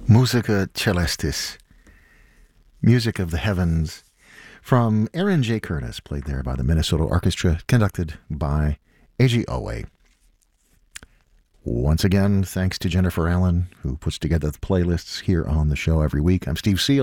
Musica Celestis, Music of the Heavens, from Aaron J. Curtis, played there by the Minnesota Orchestra, conducted by A.G. Owe. Once again, thanks to Jennifer Allen, who puts together the playlists here on the show every week. I'm Steve Seal.